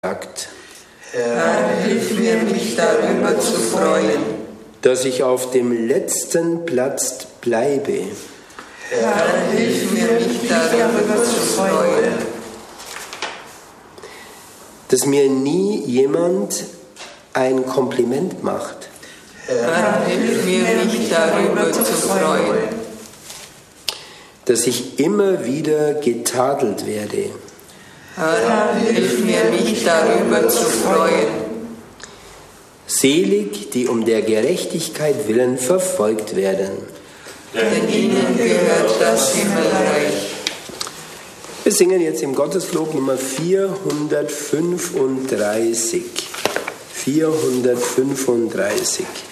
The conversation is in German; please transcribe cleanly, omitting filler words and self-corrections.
sagt: Herr, hilf mir, mich darüber zu freuen, dass ich auf dem letzten Platz bleibe. Herr, hilf mir, mich darüber zu freuen, dass mir nie jemand ein Kompliment macht. Herr, hilf mir, mich darüber zu freuen, dass ich immer wieder getadelt werde. Herr, hilf mir, mich darüber zu freuen. Selig, die um der Gerechtigkeit willen verfolgt werden. Denn ihnen gehört das Himmelreich. Wir singen jetzt im Gotteslob Nummer 435. 435.